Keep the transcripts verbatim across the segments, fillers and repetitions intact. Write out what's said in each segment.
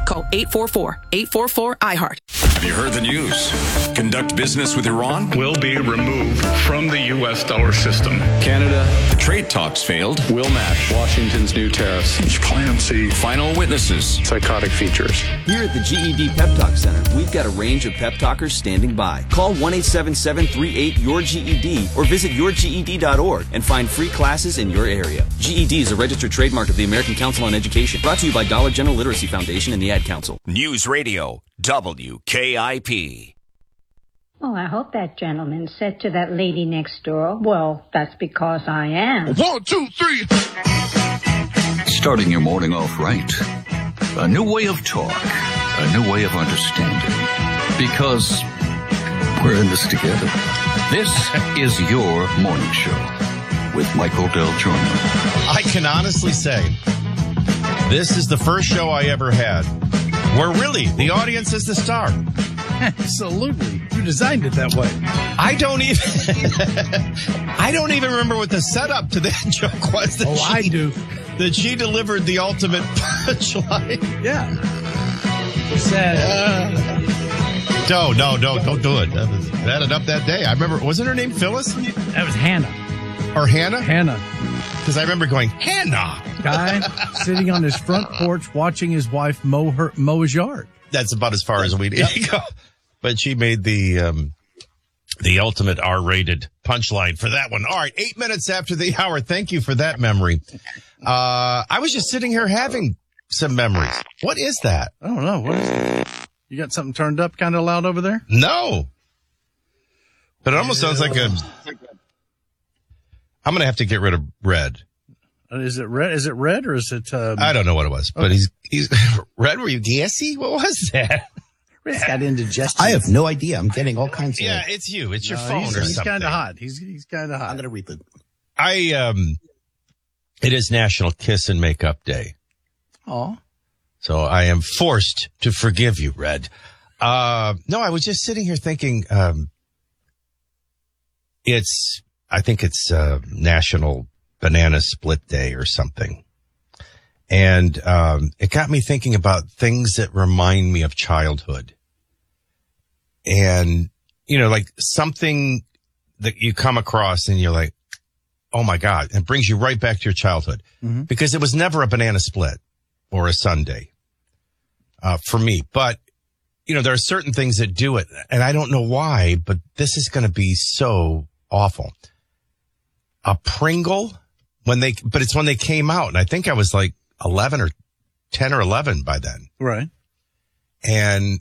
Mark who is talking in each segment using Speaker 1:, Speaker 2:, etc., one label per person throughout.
Speaker 1: Call eight four four, eight four four, I heart.
Speaker 2: Have you heard the news? Conduct business with Iran?
Speaker 3: Will be removed from the U S dollar system.
Speaker 4: Canada.
Speaker 2: The trade talks failed.
Speaker 4: Will match Washington's new tariffs.
Speaker 3: It's Plan C.
Speaker 2: Final witnesses.
Speaker 4: Psychotic features.
Speaker 5: Here at the G E D Pep Talk Center, we've got a range of pep talkers standing by. Call one eight seven seven three eight Y O U R G E D or visit your G E D dot org and find free classes in your area. G E D is a registered trademark of the American Council on Education. Brought to you by Dollar General Literacy Foundation and the Ad Council.
Speaker 6: News Radio, W K I P.
Speaker 7: Oh, I hope that gentleman said to that lady next door, well, that's because I am.
Speaker 8: One, two, three.
Speaker 9: Starting your morning off right. A new way of talk. A new way of understanding. Because we're in this together. This is your morning show with Michael Del Giorno.
Speaker 10: I can honestly say this is the first show I ever had where really the audience is the star.
Speaker 11: Absolutely. You designed it that way.
Speaker 10: I don't even I don't even remember what the setup to that joke was. That
Speaker 11: oh,
Speaker 10: she,
Speaker 11: I do.
Speaker 10: That she delivered the ultimate punchline.
Speaker 11: Yeah. Sad.
Speaker 10: Uh, no, no, no, don't do it. That was bad enough that day. I remember, wasn't her name Phyllis?
Speaker 11: That was Hannah.
Speaker 10: Or Hannah?
Speaker 11: Hannah.
Speaker 10: Because I remember going, Hannah!
Speaker 11: Guy sitting on his front porch watching his wife mow her mow his yard.
Speaker 10: That's about as far as we need to go. But she made the um, the ultimate R-rated punchline for that one. All right, eight minutes after the hour. Thank you for that memory. Uh, I was just sitting here having some memories. What is that?
Speaker 11: I don't know. What is it? You got something turned up kind of loud over there?
Speaker 10: No. But it almost sounds like a... I'm going to have to get rid of Red.
Speaker 11: Is it red? Is it red or is it? Um...
Speaker 10: I don't know what it was, but okay. he's he's Red. Were you gassy? What was that?
Speaker 11: Red's got indigestion.
Speaker 12: I have no idea. I'm getting all kinds of.
Speaker 10: Yeah, it's you. It's your
Speaker 11: no,
Speaker 10: phone
Speaker 11: he's,
Speaker 10: or
Speaker 11: he's
Speaker 10: something.
Speaker 11: He's kind of hot. He's he's kind of hot.
Speaker 12: I'm gonna read the.
Speaker 10: I um, it is National Kiss and Makeup Day.
Speaker 11: Oh.
Speaker 10: So I am forced to forgive you, Red. Uh, no, I was just sitting here thinking. Um, it's. I think it's uh, National Banana Split Day or something. And um, it got me thinking about things that remind me of childhood. And, you know, like something that you come across and you're like, oh, my God, it brings you right back to your childhood. Mm-hmm. Because it was never a banana split or a sundae uh, for me. But, you know, there are certain things that do it. And I don't know why, but this is going to be so awful. A Pringle, when they, but it's when they came out, and I think I was like eleven or ten or eleven by then.
Speaker 11: Right.
Speaker 10: And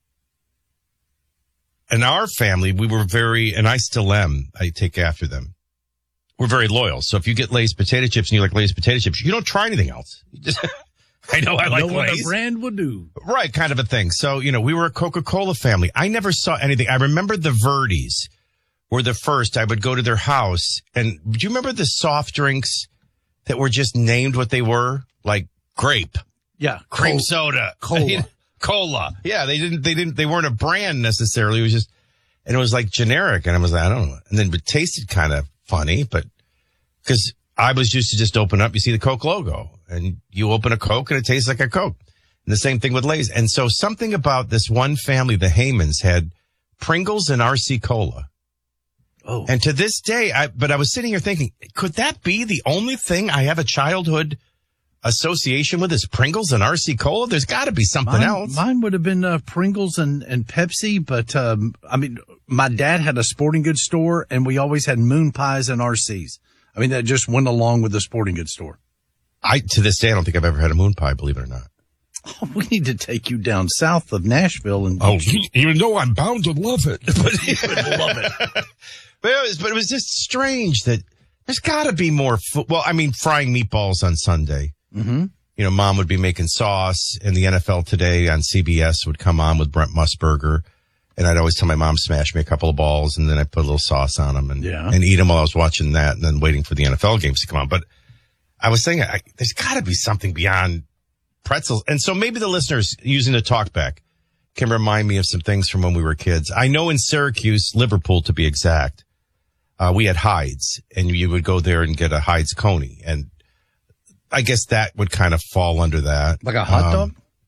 Speaker 10: in our family, we were very, and I still am, I take after them. We're very loyal. So if you get Lay's potato chips and you like Lay's potato chips, you don't try anything else. You just, I know I like
Speaker 11: know what
Speaker 10: Lay's.
Speaker 11: the brand would do.
Speaker 10: Right, kind of a thing. So, you know, we were a Coca-Cola family. I never saw anything. I remember the Verdes were the first. I would go to their house. And do you remember the soft drinks that were just named what they were? Like grape.
Speaker 11: Yeah.
Speaker 10: Cream
Speaker 11: Col-
Speaker 10: soda.
Speaker 11: Cola.
Speaker 10: Cola. Yeah, they didn't, they didn't, they weren't a brand necessarily. It was just, and it was like generic. And I was like, I don't know. And then it tasted kind of funny, but because I was used to just open up, you see the Coke logo and you open a Coke and it tastes like a Coke. And the same thing with Lay's. And so something about this one family, the Haymans, had Pringles and R C Cola.
Speaker 11: Oh.
Speaker 10: And to this day, I, but I was sitting here thinking, could that be the only thing I have a childhood association with is Pringles and R C Cola? There's got to be something
Speaker 11: mine,
Speaker 10: else.
Speaker 11: Mine would have been uh, Pringles and, and Pepsi, but um, I mean, my dad had a sporting goods store, and we always had moon pies and R Cs. I mean, that just went along with the sporting goods store.
Speaker 10: I to this day, I don't think I've ever had a moon pie, believe it or not.
Speaker 11: Oh, we need to take you down south of Nashville and
Speaker 8: oh, even though I'm bound to love it,
Speaker 11: but you would love it.
Speaker 10: But it was, but it was just strange that there's got to be more. Fo- well, I mean, frying meatballs on Sunday.
Speaker 11: Mm-hmm.
Speaker 10: You know, Mom would be making sauce, and the N F L Today on C B S would come on with Brent Musburger, and I'd always tell my mom, smash me a couple of balls, and then I put a little sauce on them and
Speaker 11: yeah.
Speaker 10: and eat them while I was watching that, and then waiting for the N F L games to come on. But I was saying, I, there's got to be something beyond pretzels, and so maybe the listeners using the talkback can remind me of some things from when we were kids. I know in Syracuse, Liverpool to be exact, uh, we had Hyde's, and you would go there and get a Hyde's Coney, and I guess that would kind of fall under that.
Speaker 11: Like a hot dog? Um,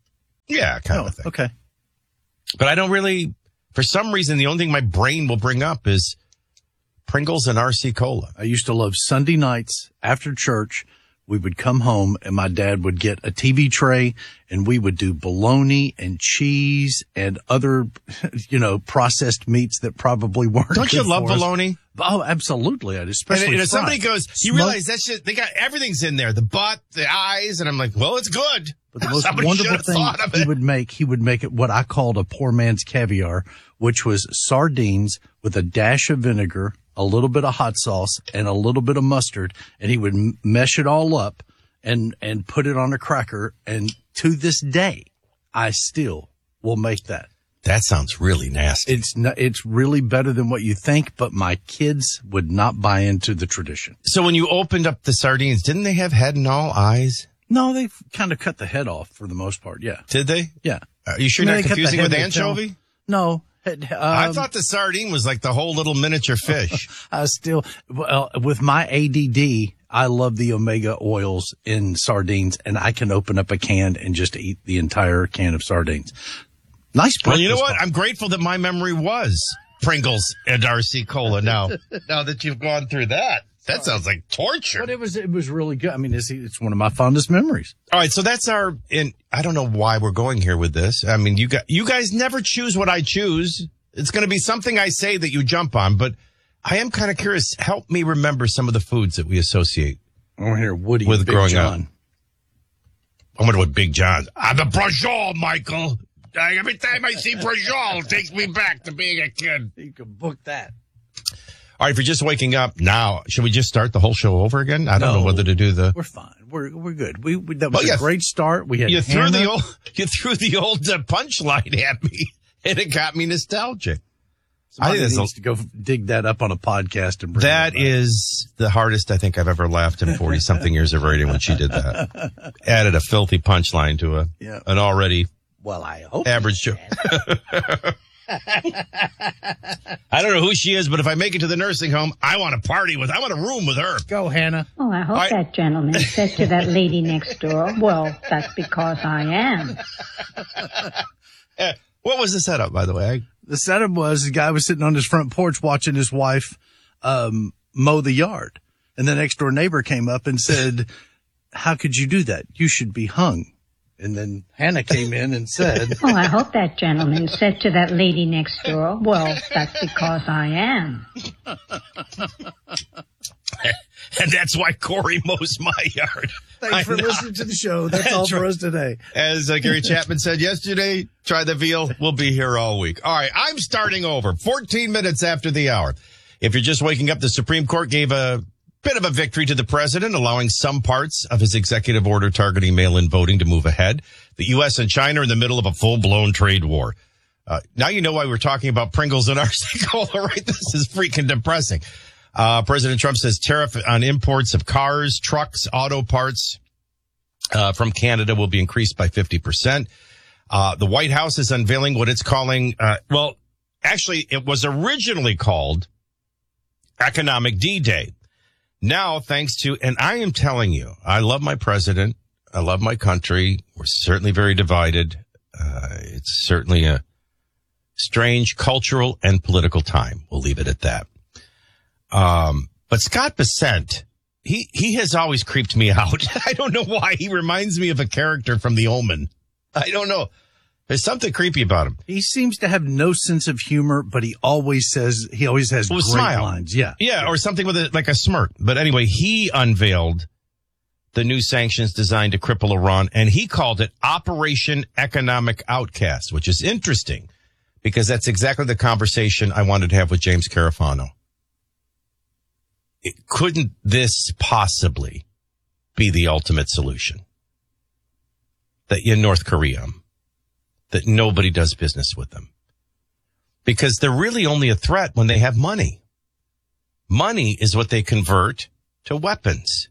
Speaker 10: Yeah, kind
Speaker 11: Oh,
Speaker 10: of a thing.
Speaker 11: okay.
Speaker 10: But I don't really, for some reason, the only thing my brain will bring up is Pringles and R C Cola.
Speaker 11: I used to love Sunday nights after church. We would come home and my dad would get a T V tray and we would do bologna and cheese and other, you know, processed meats that probably weren't.
Speaker 10: Don't you
Speaker 11: good
Speaker 10: love
Speaker 11: for us.
Speaker 10: bologna?
Speaker 11: Oh, absolutely. I'd especially
Speaker 10: And, and if
Speaker 11: fried.
Speaker 10: somebody goes, you
Speaker 11: Smoked-
Speaker 10: realize that shit, they got everything's in there, the butt, the eyes, and I'm like, well, it's good.
Speaker 11: But the most
Speaker 10: Somebody should
Speaker 11: wonderful
Speaker 10: have
Speaker 11: thing
Speaker 10: thought of
Speaker 11: he
Speaker 10: it.
Speaker 11: would make, he would make it what I called a poor man's caviar, which was sardines with a dash of vinegar, a little bit of hot sauce, and a little bit of mustard, and he would m- mesh it all up and and put it on a cracker. And to this day, I still will make that.
Speaker 10: That sounds really nasty.
Speaker 11: It's not, it's really better than what you think, but my kids would not buy into the tradition.
Speaker 10: So when you opened up the sardines, didn't they have head and all eyes?
Speaker 11: No, they kind of cut the head off for the most part. Yeah.
Speaker 10: Did they?
Speaker 11: Yeah.
Speaker 10: Are you sure
Speaker 11: I mean,
Speaker 10: you're
Speaker 11: they
Speaker 10: not
Speaker 11: cut the
Speaker 10: confusing
Speaker 11: head,
Speaker 10: with
Speaker 11: they
Speaker 10: anchovy?
Speaker 11: film- No. Um,
Speaker 10: I thought the sardine was like the whole little miniature fish.
Speaker 11: I still, well, with my A D D, I love the omega oils in sardines, and I can open up a can and just eat the entire can of sardines. Nice.
Speaker 10: Well, you know
Speaker 11: breakfast
Speaker 10: what? I'm grateful that my memory was Pringles and R C Cola. Now, now that you've gone through that, that sounds like torture.
Speaker 11: But it was, it was really good. I mean, it's, it's one of my fondest memories.
Speaker 10: All right, so that's our. And I don't know why we're going here with this. I mean, you got you guys never choose what I choose. It's going to be something I say that you jump on. But I am kind of curious. Help me remember some of the foods that we associate.
Speaker 11: I want to hear Woody
Speaker 10: with
Speaker 11: and Big
Speaker 10: growing
Speaker 11: John.
Speaker 10: up. I wonder what Big John's. Ah, the Brajol, Michael. Uh, every time I see Brajol, it takes me back to being a kid.
Speaker 11: You can book that.
Speaker 10: All right, if you're just waking up now, should we just start the whole show over again? I don't
Speaker 11: No.
Speaker 10: know whether to do the.
Speaker 11: We're fine. We're we're good. We, we that was
Speaker 10: Well, yeah.
Speaker 11: a great start. We had
Speaker 10: You threw
Speaker 11: Hannah.
Speaker 10: the old. You threw the old uh, punchline at me, and it got me nostalgic. I
Speaker 11: Somebody
Speaker 10: think that's
Speaker 11: needs to go dig that up on a podcast and bring
Speaker 10: That
Speaker 11: it back.
Speaker 10: is the hardest I think I've ever laughed in forty something years of radio when she did that. Added a filthy punchline to a
Speaker 11: Yeah.
Speaker 10: an already
Speaker 11: Well, I hope
Speaker 10: average show. I don't know who she is, but if I make it to the nursing home, I want to party with, I want a room with her.
Speaker 11: Go, Hannah.
Speaker 7: Oh, I hope
Speaker 10: I-
Speaker 7: that gentleman said to that lady next door, well, that's because I am.
Speaker 10: Eh, what was the setup, by the way? I,
Speaker 11: The setup was the guy was sitting on his front porch watching his wife um, mow the yard. And the next door neighbor came up and said, how could you do that? You should be hung. And then Hannah came in and said,
Speaker 7: Oh, I hope that gentleman said to that lady next door, well, that's because I am.
Speaker 10: and that's why Corey mows my yard.
Speaker 11: thanks
Speaker 10: I
Speaker 11: for
Speaker 10: know.
Speaker 11: listening to the show. That's all for us today.
Speaker 10: As uh, Gary Chapman said yesterday, try the veal. We'll be here all week. All right, I'm starting over. fourteen minutes after the hour. If you're just waking up, the Supreme Court gave a bit of a victory to the president, allowing some parts of his executive order targeting mail-in voting to move ahead. The U S and China are in the middle of a full-blown trade war. Uh, now you know why we're talking about Pringles and R C Cola, right? This is freaking depressing. Uh, President Trump says tariff on imports of cars, trucks, auto parts uh, from Canada will be increased by fifty percent. Uh, the White House is unveiling what it's calling, uh, well, actually, it was originally called Economic D-Day. Now, thanks to, and I am telling you, I love my president. I love my country. We're certainly very divided. Uh, it's certainly a strange cultural and political time. We'll leave it at that. Um, but Scott Bessent, he, he has always creeped me out. I don't know why. He reminds me of a character from The Omen. I don't know. There's something creepy about him.
Speaker 11: He seems to have no sense of humor, but he always says, he always has
Speaker 10: Well,
Speaker 11: great
Speaker 10: smile.
Speaker 11: lines. Yeah.
Speaker 10: Yeah, or something with a, like a smirk. But anyway, he unveiled the new sanctions designed to cripple Iran, and he called it Operation Economic Outcast, which is interesting because that's exactly the conversation I wanted to have with James Carafano. It, couldn't this possibly be the ultimate solution? That in North Korea, that nobody does business with them. Because they're really only a threat when they have money. Money is what they convert to weapons,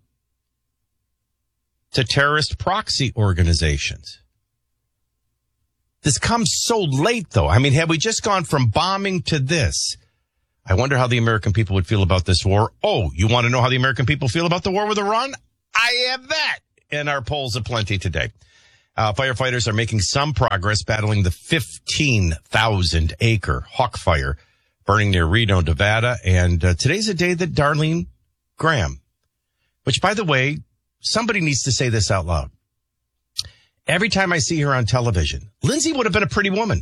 Speaker 10: to terrorist proxy organizations. This comes so late, though. I mean, had we just gone from bombing to this, I wonder how the American people would feel about this war. Oh, you want to know how the American people feel about the war with Iran? I have that in our polls aplenty today. Uh, firefighters are making some progress battling the fifteen thousand acre Hawk Fire burning near Reno, Nevada. And uh, today's a day that Darlene Graham, which, by the way, somebody needs to say this out loud. Every time I see her on television, Lindsay would have been a pretty woman.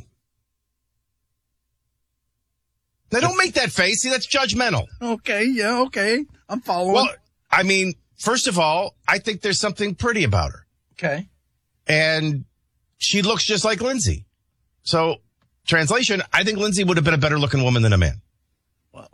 Speaker 10: Now, don't make that face. See, that's judgmental.
Speaker 11: Okay, yeah, okay. I'm following.
Speaker 10: Well, I mean, first of all, I think there's something pretty about her.
Speaker 11: Okay.
Speaker 10: And she looks just like Lindsay. So, translation, I think Lindsay would have been a better looking woman than a man.
Speaker 11: Well,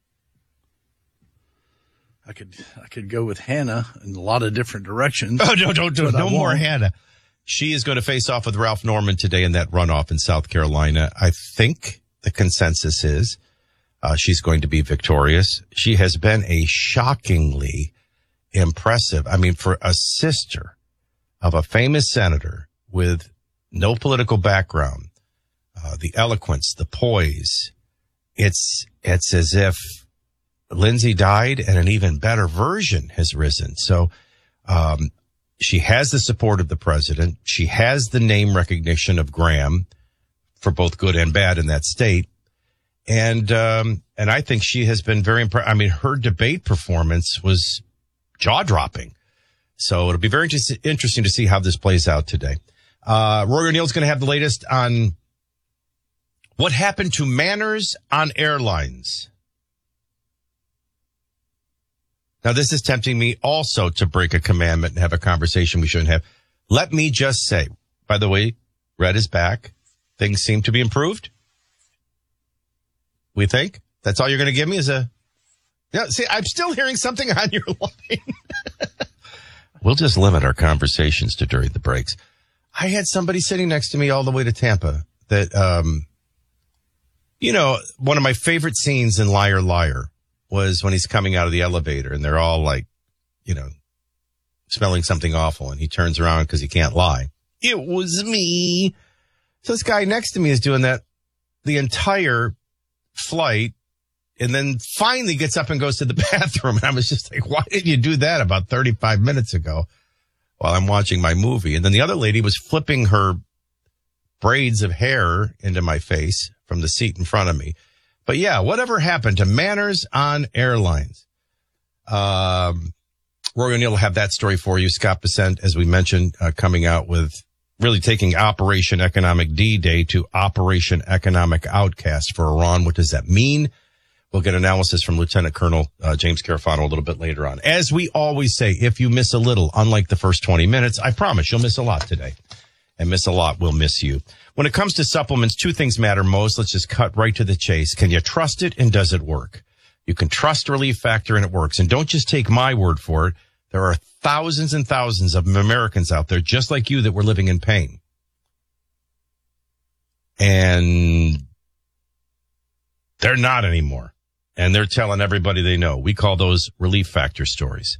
Speaker 11: I could I could go with Hannah in a lot of different directions.
Speaker 10: Oh, no, don't do no more Hannah. She is going to face off with Ralph Norman today in that runoff in South Carolina. I think the consensus is uh, she's going to be victorious. She has been a shockingly impressive, I mean, for a sister of a famous senator with no political background, uh, the eloquence, the poise. It's, it's as if Lindsay died and an even better version has risen. So, um, she has the support of the president. She has the name recognition of Graham for both good and bad in that state. And, um, and I think she has been very impressed. I mean, her debate performance was jaw dropping. So it'll be very inter- interesting to see how this plays out today. Uh, Roy O'Neill's going to have the latest on what happened to manners on airlines. Now, this is tempting me also to break a commandment and have a conversation we shouldn't have. Let me just say, by the way, Red is back. Things seem to be improved. We think? That's all you're going to give me is a... Yeah, see, I'm still hearing something on your line. We'll just limit our conversations to during the breaks. I had somebody sitting next to me all the way to Tampa that, um, you know, one of my favorite scenes in Liar Liar was when he's coming out of the elevator and they're all like, you know, smelling something awful. And he turns around because he can't lie. It was me. So this guy next to me is doing that the entire flight and then finally gets up and goes to the bathroom. And I was just like, why didn't you do that about thirty-five minutes ago while I'm watching my movie? And then the other lady was flipping her braids of hair into my face from the seat in front of me. But yeah, whatever happened to manners on airlines? Um, Roy O'Neill will have that story for you. Scott Bessent, as we mentioned, uh, coming out with really taking Operation Economic D-Day to Operation Economic Outcast for Iran. What does that mean? We'll get analysis from Lieutenant Colonel uh, James Carafano a little bit later on. As we always say, if you miss a little, unlike the first twenty minutes, I promise you'll miss a lot today. And miss a lot will miss you. When it comes to supplements, two things matter most. Let's just cut right to the chase. Can you trust it, and does it work? You can trust Relief Factor, and it works. And don't just take my word for it. There are thousands and thousands of Americans out there just like you that were living in pain. And they're not anymore. And they're telling everybody they know. We call those Relief Factor stories.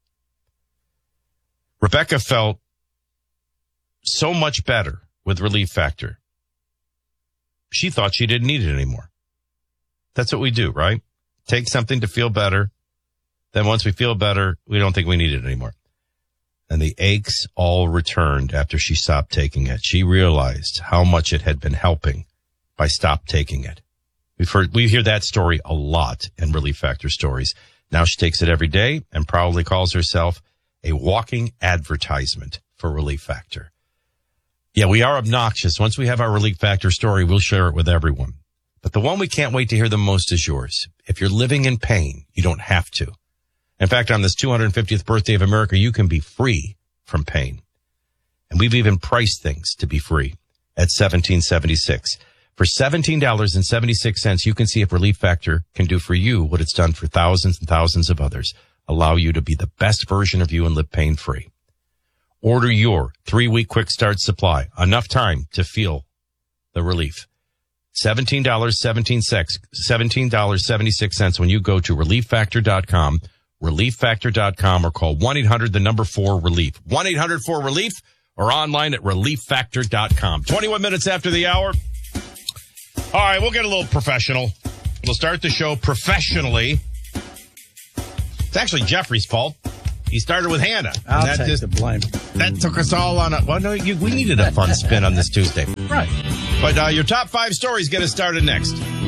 Speaker 10: Rebecca felt so much better with Relief Factor. She thought she didn't need it anymore. That's what we do, right? Take something to feel better. Then once we feel better, we don't think we need it anymore. And the aches all returned after she stopped taking it. She realized how much it had been helping by stop taking it. We've heard, we hear that story a lot in Relief Factor stories. Now she takes it every day and proudly calls herself a walking advertisement for Relief Factor. Yeah, we are obnoxious. Once we have our Relief Factor story, we'll share it with everyone. But the one we can't wait to hear the most is yours. If you're living in pain, you don't have to. In fact, on this two hundred fiftieth birthday of America, you can be free from pain. And we've even priced things to be free at seventeen seventy-six. For seventeen dollars and seventy-six cents, you can see if Relief Factor can do for you what it's done for thousands and thousands of others. Allow you to be the best version of you and live pain-free. Order your three-week quick start supply. Enough time to feel the relief. seventeen dollars and seventy-six cents when you go to relief factor dot com, relief factor dot com, or call one eight hundred the number four relief. one eight hundred four relief or online at relief factor dot com. twenty-one minutes after the hour. All right, we'll get a little professional. We'll start the show professionally. It's actually Jeffrey's fault. He started with Hannah.
Speaker 11: I'll
Speaker 10: and that
Speaker 11: take
Speaker 10: just,
Speaker 11: the blame.
Speaker 10: That took us all on a... Well, no, you, we needed a fun spin on this Tuesday.
Speaker 11: Right.
Speaker 10: But uh, your top five stories get us started next.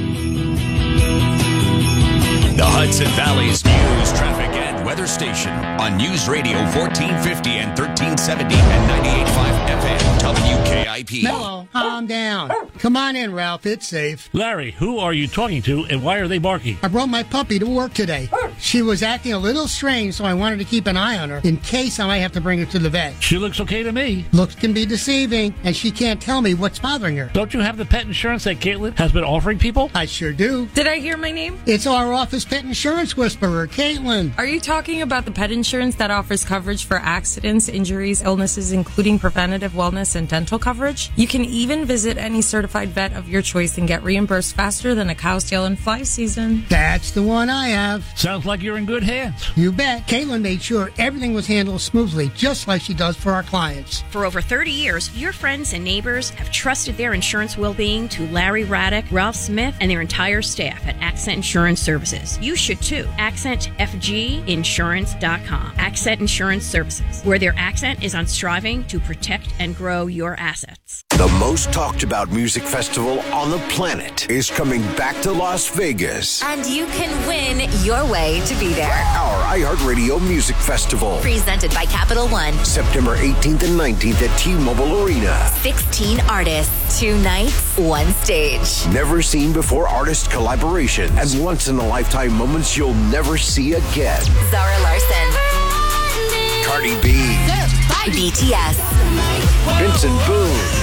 Speaker 6: The Hudson Valley's news, traffic, and weather station on News Radio fourteen fifty and thirteen seventy and ninety-eight point five F M W K I P.
Speaker 13: Mellow, calm down. Come on in, Ralph. It's safe.
Speaker 14: Larry, who are you talking to, and why are they barking?
Speaker 13: I brought my puppy to work today. She was acting a little strange, so I wanted to keep an eye on her in case I might have to bring her to the vet.
Speaker 14: She looks okay to me.
Speaker 13: Looks can be deceiving, and she can't tell me what's bothering her.
Speaker 14: Don't you have the pet insurance that Caitlin has been offering people?
Speaker 13: I sure do.
Speaker 15: Did I hear my name?
Speaker 13: It's our office pet insurance whisperer, Caitlin.
Speaker 15: Are you talking about the pet insurance that offers coverage for accidents, injuries, illnesses, including preventative wellness and dental coverage? You can even visit any certified vet of your choice and get reimbursed faster than a cow's tail in fly season.
Speaker 13: That's the one I have.
Speaker 14: Sounds like you're in good hands.
Speaker 13: You bet. Caitlin made sure everything was handled smoothly, just like she does for our clients.
Speaker 16: For over thirty years, your friends and neighbors have trusted their insurance well-being to Larry Raddick, Ralph Smith, and their entire staff at Accent Insurance Services. You should too. accent f g insurance dot com. Accent Insurance Services, where their accent is on striving to protect and grow your assets.
Speaker 6: The most talked about music festival on the planet is coming back to Las Vegas.
Speaker 17: And you can win your way to be there.
Speaker 6: Our iHeartRadio Music Festival.
Speaker 17: Presented by Capital One.
Speaker 6: September eighteenth and nineteenth at T-Mobile Arena.
Speaker 17: sixteen artists, two nights, one stage.
Speaker 6: Never seen before artist collaboration and once in a lifetime moments you'll never see again.
Speaker 17: Zara Larson.
Speaker 6: Cardi B.
Speaker 17: B T S.
Speaker 6: Vincent Boone.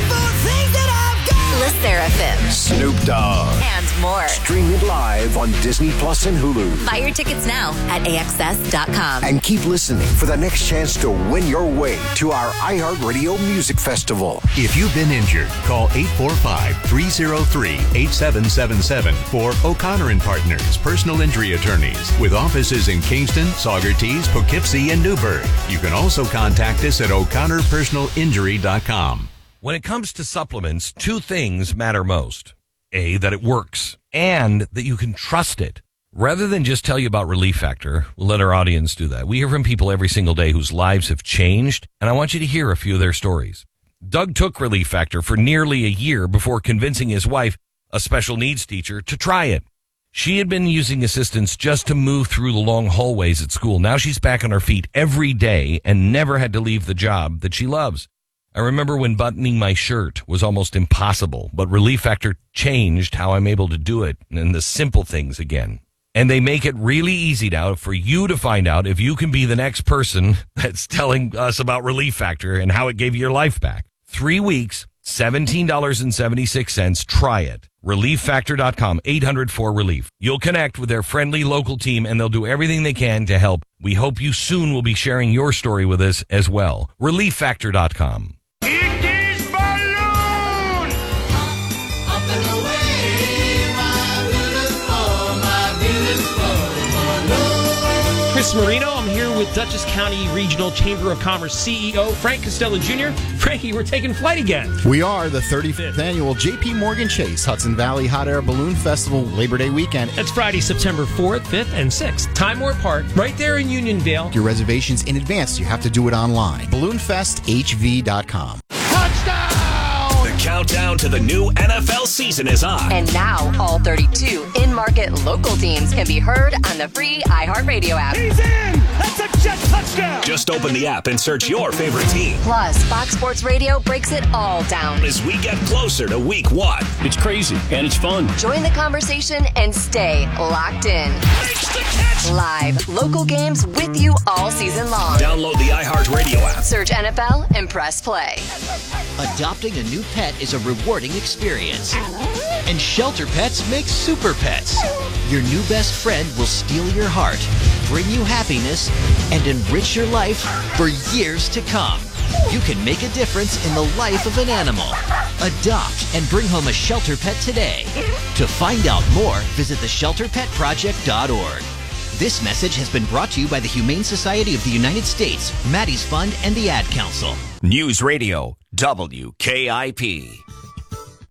Speaker 17: Le Seraphim.
Speaker 6: Snoop Dogg.
Speaker 17: And more.
Speaker 6: Stream it live on Disney Plus and Hulu.
Speaker 17: Buy your tickets now at A X S dot com.
Speaker 6: And keep listening for the next chance to win your way to our iHeartRadio Music Festival.
Speaker 18: If you've been injured, call eight four five, three oh three, eight seven seven seven for O'Connor and Partners Personal Injury Attorneys with offices in Kingston, Saugerties, Poughkeepsie, and Newburgh. You can also contact us at O'Connor Personal Injury dot com.
Speaker 19: When it comes to supplements, two things matter most. A, that it works, and that you can trust it. Rather than just tell you about Relief Factor, we'll let our audience do that. We hear from people every single day whose lives have changed, and I want you to hear a few of their stories. Doug took Relief Factor for nearly a year before convincing his wife, a special needs teacher, to try it. She had been using assistance just to move through the long hallways at school. Now she's back on her feet every day and never had to leave the job that she loves. I remember when buttoning my shirt was almost impossible, but Relief Factor changed how I'm able to do it and the simple things again. And they make it really easy now for you to find out if you can be the next person that's telling us about Relief Factor and how it gave you your life back. Three weeks, seventeen dollars and seventy-six cents. Try it. relief factor dot com, eight hundred four relief. You'll connect with their friendly local team and they'll do everything they can to help. We hope you soon will be sharing your story with us as well. relief factor dot com.
Speaker 20: Chris Marino, I'm here with Dutchess County Regional Chamber of Commerce C E O Frank Costello Junior Frankie, we're taking flight again.
Speaker 21: We are the thirty-fifth annual J P Morgan Chase Hudson Valley Hot Air Balloon Festival Labor Day weekend.
Speaker 20: That's Friday, September fourth, fifth, and sixth. Timemore Park, right there in Unionvale.
Speaker 21: Your reservations in advance, you have to do it online. balloon fest h v dot com.
Speaker 6: The countdown to the new N F L season is on.
Speaker 17: And now, all thirty-two in-market local teams can be heard on the free iHeartRadio app.
Speaker 6: He's in! That's a jet touchdown! Just open the app and search your favorite team.
Speaker 17: Plus, Fox Sports Radio breaks it all down
Speaker 6: as we get closer to week one.
Speaker 22: It's crazy, and it's fun.
Speaker 17: Join the conversation and stay locked in. Live, local games with you all season long.
Speaker 6: Download the iHeartRadio app.
Speaker 17: Search N F L and press play.
Speaker 23: Adopting a new pet is a rewarding experience. And Shelter Pets makes super pets. Your new best friend will steal your heart, bring you happiness, and enrich your life for years to come. You can make a difference in the life of an animal. Adopt and bring home a Shelter Pet today. To find out more, visit the shelter pet project dot org. This message has been brought to you by the Humane Society of the United States, Maddie's Fund, and the Ad Council.
Speaker 6: News Radio W K I P.